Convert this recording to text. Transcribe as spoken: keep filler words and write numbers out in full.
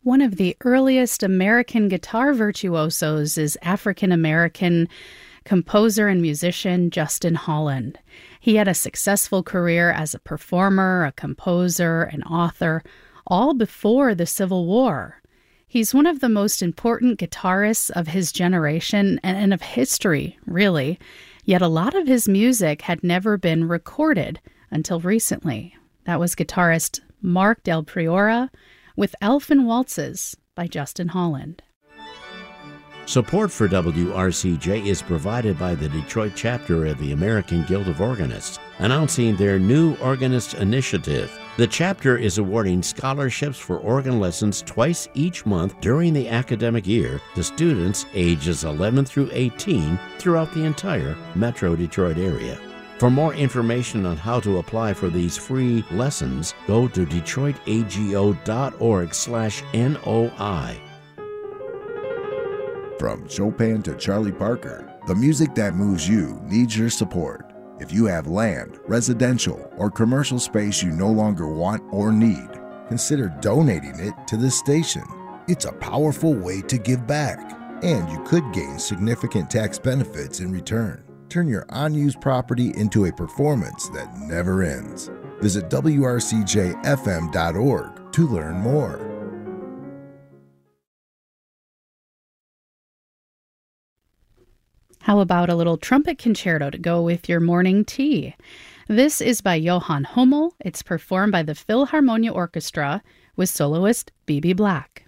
One of the earliest American guitar virtuosos is African-American composer and musician Justin Holland. He had a successful career as a performer, a composer, an author, all before the Civil War. He's one of the most important guitarists of his generation and of history, really. Yet a lot of his music had never been recorded until recently. That was guitarist Mark Del Priora with Elfin Waltzes by Justin Holland. Support for W R C J is provided by the Detroit chapter of the American Guild of Organists, announcing their new Organist Initiative. The chapter is awarding scholarships for organ lessons twice each month during the academic year to students ages eleven through eighteen throughout the entire Metro Detroit area. For more information on how to apply for these free lessons, go to detroitago.org slash NOI. From Chopin to Charlie Parker, the music that moves you needs your support. If you have land, residential, or commercial space you no longer want or need, consider donating it to this station. It's a powerful way to give back, and you could gain significant tax benefits in return. Turn your unused property into a performance that never ends. Visit W R C J F M dot org to learn more. How about a little trumpet concerto to go with your morning tea? This is by Johann Hummel. It's performed by the Philharmonia Orchestra with soloist B B Black.